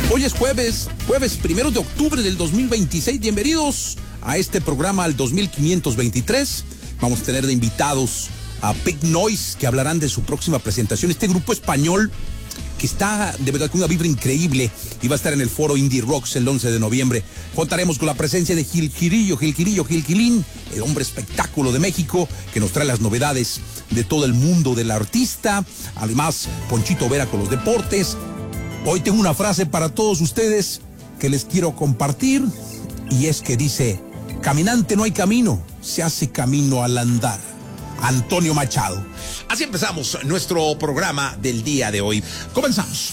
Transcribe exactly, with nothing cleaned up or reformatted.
Hoy es jueves, jueves primero de octubre del dos mil veintiséis. Bienvenidos a este programa al dos mil quinientos veintitrés. Vamos a tener de invitados a Pig Noise, que hablarán de su próxima presentación. Este grupo español que está de verdad con una vibra increíble y va a estar en el foro Indie Rocks el once de noviembre. Contaremos con la presencia de Gil Quirillo, Gil Quirillo, Gil Quilín, el hombre espectáculo de México, que nos trae las novedades de todo el mundo del artista. Además, Ponchito Vera con los deportes. Hoy tengo una frase para todos ustedes que les quiero compartir, y es que dice: caminante no hay camino, se hace camino al andar. Antonio Machado. Así empezamos nuestro programa del día de hoy. Comenzamos.